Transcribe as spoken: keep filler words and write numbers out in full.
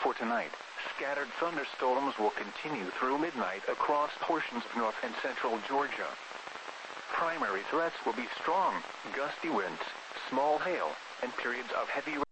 For tonight, scattered thunderstorms will continue through midnight across portions of north and central Georgia. Primary threats will be strong, gusty winds, small hail, and periods of heavy rain.